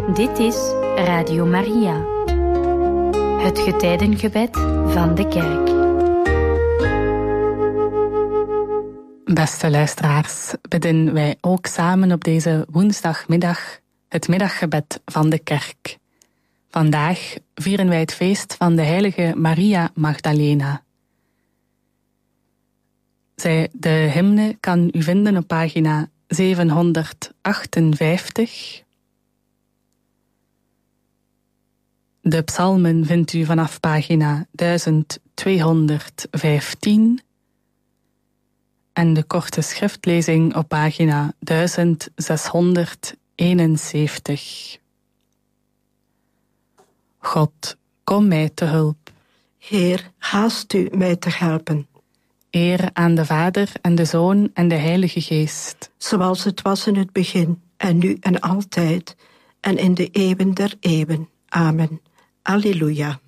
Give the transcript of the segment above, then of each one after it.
Dit is Radio Maria, het getijdengebed van de kerk. Beste luisteraars, bidden wij ook samen op deze woensdagmiddag het middaggebed van de kerk. Vandaag vieren wij het feest van de heilige Maria Magdalena. De hymne kan u vinden op pagina 758. De psalmen vindt u vanaf pagina 1215 en de korte schriftlezing op pagina 1671. God, kom mij te hulp. Heer, haast u mij te helpen. Eer aan de Vader en de Zoon en de Heilige Geest. Zoals het was in het begin, en nu en altijd, en in de eeuwen der eeuwen. Amen. Alleluia.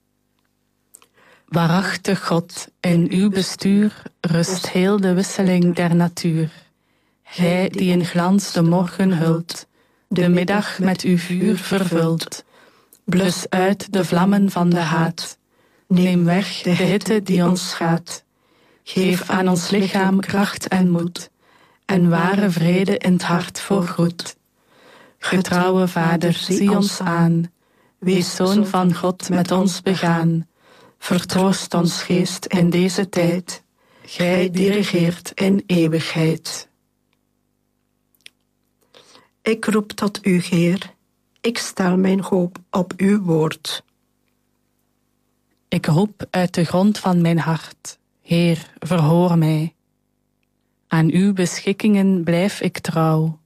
Waarachtig God, in uw bestuur rust heel de wisseling der natuur. Gij die in glans de morgen hult, de middag met uw vuur vervult. Blus uit de vlammen van de haat. Neem weg de hitte die ons schaadt. Geef aan ons lichaam kracht en moed, en ware vrede in het hart voorgoed. Getrouwe Vader, zie ons aan. Wees Zoon van God met ons begaan. Vertroost ons geest in deze tijd. Gij die regeert in eeuwigheid. Ik roep tot u, Heer. Ik stel mijn hoop op uw woord. Ik roep uit de grond van mijn hart. Heer, verhoor mij. Aan uw beschikkingen blijf ik trouw.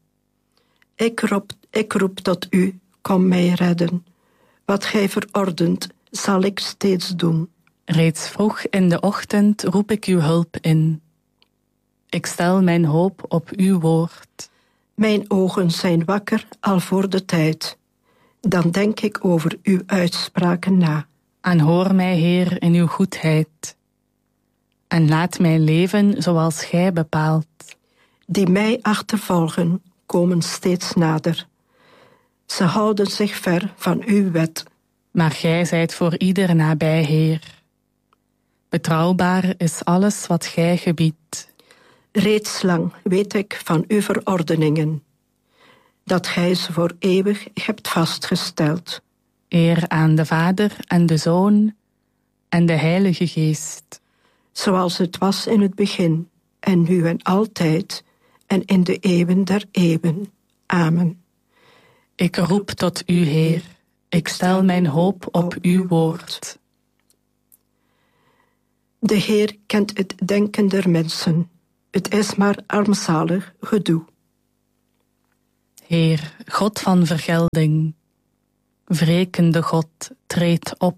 Ik roep tot u, kom mij redden. Wat gij verordent, zal ik steeds doen. Reeds vroeg in de ochtend roep ik uw hulp in. Ik stel mijn hoop op uw woord. Mijn ogen zijn wakker al voor de tijd. Dan denk ik over uw uitspraken na. Aanhoor mij, Heer, in uw goedheid. En laat mij leven zoals gij bepaalt. Die mij achtervolgen, komen steeds nader. Ze houden zich ver van uw wet. Maar gij zijt voor ieder nabij, Heer. Betrouwbaar is alles wat gij gebiedt. Reeds lang weet ik van uw verordeningen, dat gij ze voor eeuwig hebt vastgesteld. Eer aan de Vader en de Zoon en de Heilige Geest. Zoals het was in het begin, en nu en altijd, en in de eeuwen der eeuwen. Amen. Ik roep tot u, Heer. Ik stel mijn hoop op uw woord. De Heer kent het denken der mensen. Het is maar armzalig gedoe. Heer, God van vergelding, wrekende God, treed op.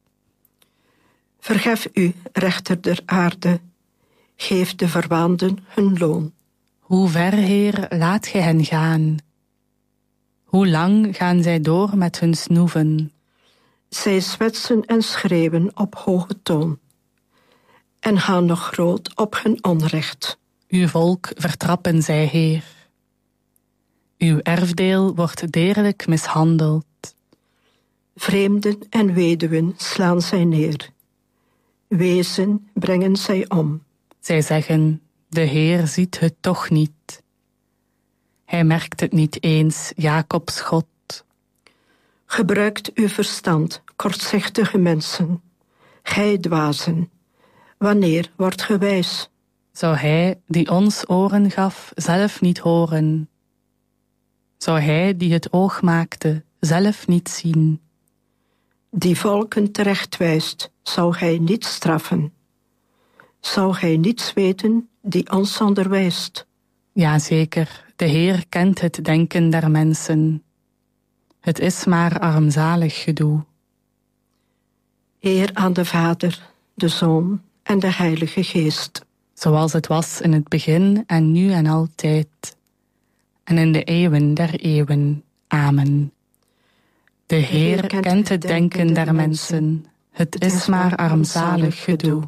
Vergef u, rechter der aarde. Geef de verwaanden hun loon. Hoe ver, Heer, laat gij hen gaan? Hoe lang gaan zij door met hun snoeven? Zij zwetsen en schreeuwen op hoge toon. En gaan nog groot op hun onrecht. Uw volk vertrappen zij, Heer. Uw erfdeel wordt deerlijk mishandeld. Vreemden en weduwen slaan zij neer. Wezen brengen zij om. Zij zeggen, de Heer ziet het toch niet. Hij merkt het niet eens, Jacobs God. Gebruikt uw verstand, kortzichtige mensen. Gij dwazen, wanneer wordt ge wijs? Zou hij, die ons oren gaf, zelf niet horen? Zou hij, die het oog maakte, zelf niet zien? Die volken terechtwijst, zou hij niet straffen? Zou hij niets weten, die ons onderwijst? Jazeker, de Heer kent het denken der mensen. Het is maar armzalig gedoe. Eer aan de Vader, de Zoon en de Heilige Geest. Zoals het was in het begin en nu en altijd. En in de eeuwen der eeuwen. Amen. De Heer kent het denken der mensen. Het is maar armzalig gedoe.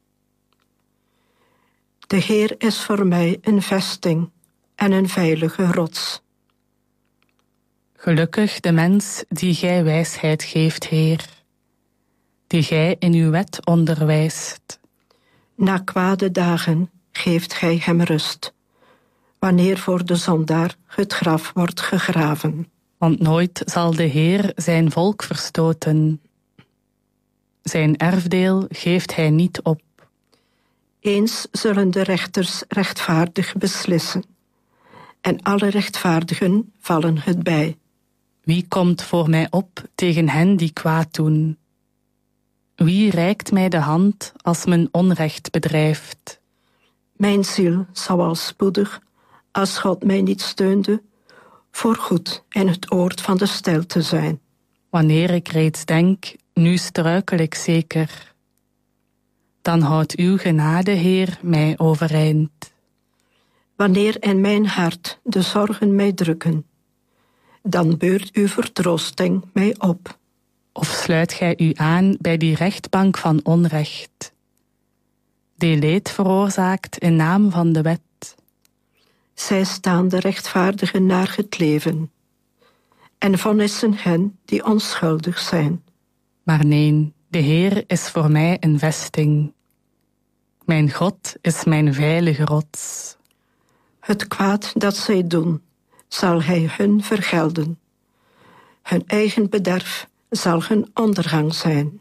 De Heer is voor mij een vesting en een veilige rots. Gelukkig de mens die gij wijsheid geeft, Heer, die gij in uw wet onderwijst. Na kwade dagen geeft gij hem rust, wanneer voor de zondaar het graf wordt gegraven. Want nooit zal de Heer zijn volk verstoten. Zijn erfdeel geeft hij niet op. Eens zullen de rechters rechtvaardig beslissen, en alle rechtvaardigen vallen het bij. Wie komt voor mij op tegen hen die kwaad doen? Wie reikt mij de hand als men onrecht bedrijft? Mijn ziel zou al spoedig, als God mij niet steunde, voorgoed in het oord van de steilte zijn. Wanneer ik reeds denk, nu struikel ik zeker, dan houdt uw genade, Heer, mij overeind. Wanneer in mijn hart de zorgen mij drukken, dan beurt uw vertroosting mij op. Of sluit gij u aan bij die rechtbank van onrecht, die leed veroorzaakt in naam van de wet? Zij staan de rechtvaardigen naar het leven, en vonnissen hen die onschuldig zijn. Maar nee, de Heer is voor mij een vesting. Mijn God is mijn veilige rots. Het kwaad dat zij doen, zal hij hun vergelden. Hun eigen bederf zal hun ondergang zijn.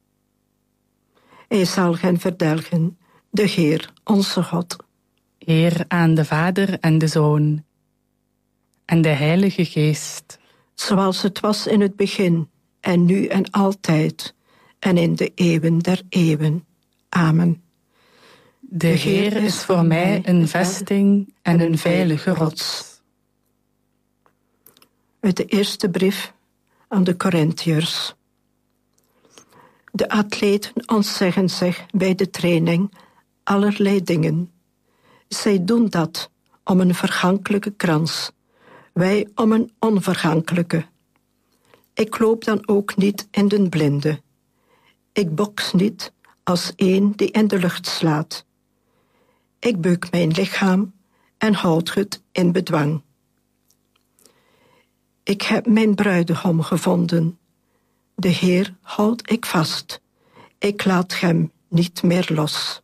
Hij zal hen verdelgen, de Heer, onze God. Eer aan de Vader en de Zoon en de Heilige Geest. Zoals het was in het begin, en nu en altijd, en in de eeuwen der eeuwen. Amen. De Heer is voor mij een vesting en een veilige rots. Uit de eerste brief aan de Korintiërs. De atleten ontzeggen zich bij de training allerlei dingen. Zij doen dat om een vergankelijke krans, wij om een onvergankelijke. Ik loop dan ook niet in den blinde. Ik boks niet als een die in de lucht slaat. Ik beuk mijn lichaam en houd het in bedwang. Ik heb mijn bruidegom gevonden. De Heer houd ik vast. Ik laat hem niet meer los.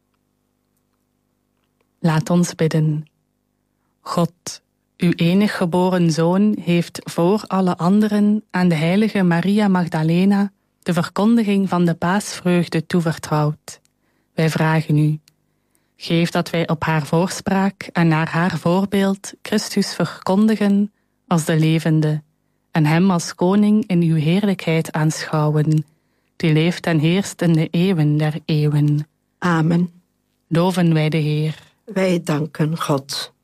Laat ons bidden. God, uw enig geboren Zoon, heeft voor alle anderen aan de heilige Maria Magdalena de verkondiging van de paasvreugde toevertrouwd. Wij vragen u, geef dat wij op haar voorspraak en naar haar voorbeeld Christus verkondigen als de levende en hem als koning in uw heerlijkheid aanschouwen, die leeft en heerst in de eeuwen der eeuwen. Amen. Loven wij de Heer. Wij danken God.